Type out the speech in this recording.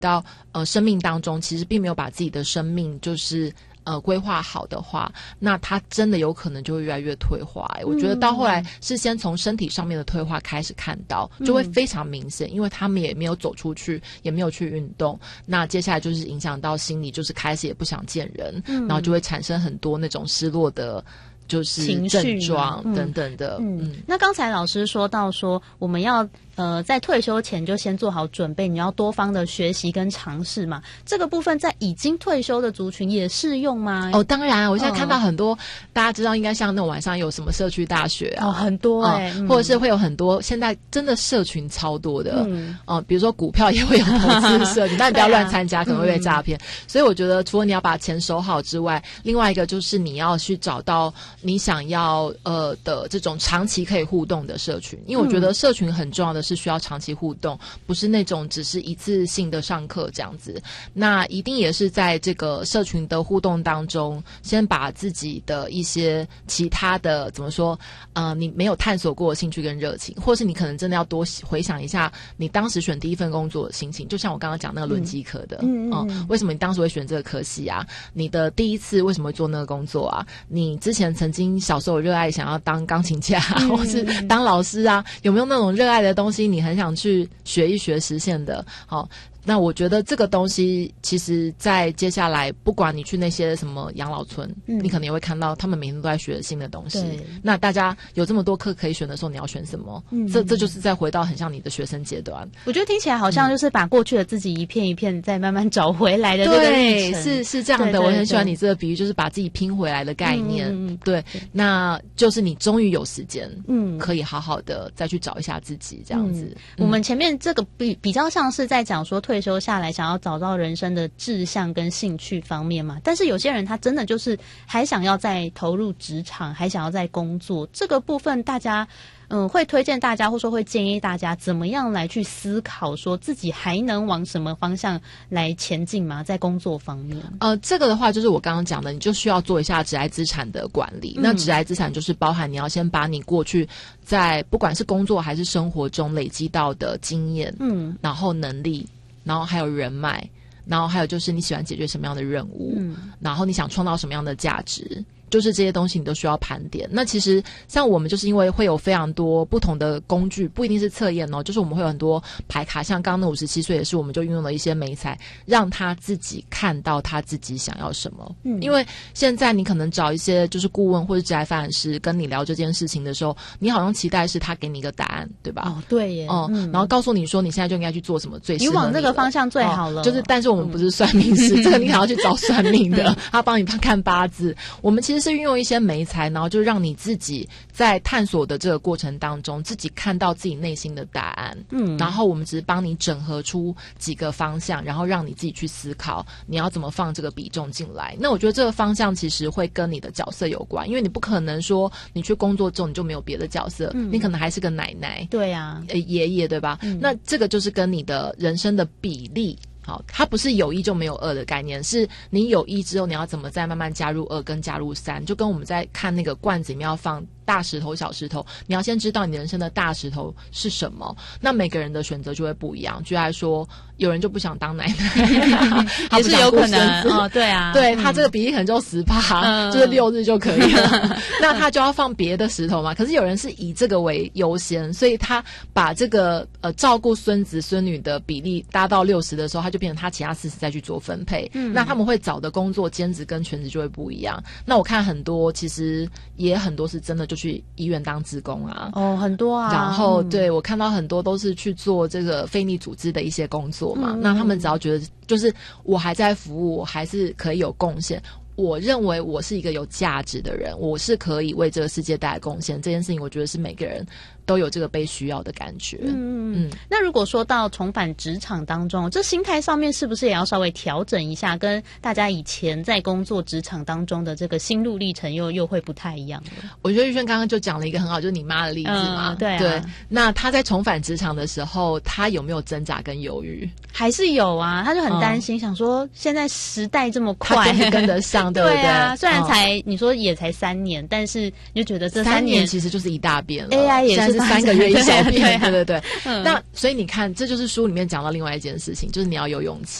到生命当中，其实并没有把自己的生命就是规划好的话，那他真的有可能就会越来越退化。我觉得到后来是先从身体上面的退化开始看到，就会非常明显，因为他们也没有走出去，也没有去运动。那接下来就是影响到心理，就是开始也不想见人，然后就会产生很多那种失落的就是症状等等的。 那刚才老师说到说，我们要在退休前就先做好准备，你要多方的学习跟尝试嘛。这个部分在已经退休的族群也适用吗？ 哦，当然，我现在看到很多，大家知道应该像那种晚上有什么社区大学啊， 很多或者是会有很多，现在真的社群超多的，比如说股票也会有投资社群，但不要乱参加，可能会被诈骗。所以我觉得，除了你要把钱收好之外，另外一个就是你要去找到你想要的这种长期可以互动的社群，因为我觉得社群很重要的是需要长期互动，不是那种只是一次性的上课这样子。那一定也是在这个社群的互动当中，先把自己的一些其他的怎么说你没有探索过的兴趣跟热情，或是你可能真的要多回想一下你当时选第一份工作的心情。就像我刚刚讲那个轮机科的，为什么你当时会选这个科系啊？你的第一次为什么会做那个工作啊？你之前曾经小时候有热爱想要当钢琴家或是当老师啊，有没有那种热爱的东西你很想去学一学实现的？好，那我觉得这个东西其实在接下来不管你去那些什么养老村，你可能也会看到他们每天都在学新的东西。那大家有这么多课可以选的时候，你要选什么？这就是再回到很像你的学生阶段。 我觉得听起来好像就是把过去的自己一片一片再慢慢找回来的这个历程。 对，是这样的。我很喜欢你这个比喻，就是把自己拼回来的概念。对，那就是你终于有时间，可以好好的再去找一下自己这样子。 我们前面这个比较像是在讲说退休下来想要找到人生的志向跟兴趣方面嘛，但是有些人他真的就是还想要再投入职场，还想要再工作，这个部分大家会推荐大家，或说会建议大家怎么样来去思考说自己还能往什么方向来前进吗？在工作方面这个的话就是我刚刚讲的，你就需要做一下职涯资产的管理。那职涯资产就是包含你要先把你过去在不管是工作还是生活中累积到的经验，然后能力，然后还有人脉，然后还有就是你喜欢解决什么样的任务，然后你想创造什么样的价值，就是这些东西你都需要盘点。那其实像我们就是因为会有非常多不同的工具，不一定是测验就是我们会有很多牌卡，像刚刚那57岁也是，我们就运用了一些媒材，让他自己看到他自己想要什么。因为现在你可能找一些就是顾问或者职涯发展师跟你聊这件事情的时候，你好像期待是他给你一个答案，对吧？ 对耶。 然后告诉你说你现在就应该去做什么最适合你往这个方向最好了。 但是我们不是算命师，这个你还要去找算命的，他帮你看八字。我们其实是运用一些媒材，然后就让你自己在探索的这个过程当中，自己看到自己内心的答案。然后我们只是帮你整合出几个方向，然后让你自己去思考你要怎么放这个比重进来。那我觉得这个方向其实会跟你的角色有关，因为你不可能说你去工作之后你就没有别的角色，你可能还是个奶奶， 对啊， 爷爷，对吧？那这个就是跟你的人生的比例。好，它不是有一就没有二的概念，是你有一之后你要怎么再慢慢加入二跟加入三，就跟我们在看那个罐子里面要放大石头小石头，你要先知道你人生的大石头是什么，那每个人的选择就会不一样。举例来说，有人就不想当奶奶也是有可能对啊， 对，他这个比例可能就10%，就是6日就可以了那他就要放别的石头嘛。可是有人是以这个为优先，所以他把这个照顾孙子孙女的比例搭到60的时候，他就变成他其他40再去做分配。那他们会找的工作兼职跟全职就会不一样。那我看很多其实也很多是真的就去医院当志工啊， 很多啊。 然后对，我看到很多都是去做这个非利组织的一些工作嘛。那他们只要觉得就是我还在服务，我还是可以有贡献，我认为我是一个有价值的人，我是可以为这个世界带来贡献，这件事情我觉得是每个人都有这个被需要的感觉。 那如果说到重返职场当中，这心态上面是不是也要稍微调整一下，跟大家以前在工作职场当中的这个心路历程又会不太一样了？ 我觉得玉轩刚刚就讲了一个很好，就是你妈的例子嘛。 对啊， 对。那她在重返职场的时候，她有没有挣扎跟犹豫？ 还是有啊，她就很担心，想说现在时代这么快， 她跟不跟得上，对不对？ 对啊，虽然你说也才3年，但是你就觉得这3 年其实就是一大变了。 AI 也是 3个月一小变， 对啊对对对。那所以你看，这就是书里面讲到另外一件事情，就是你要有勇气。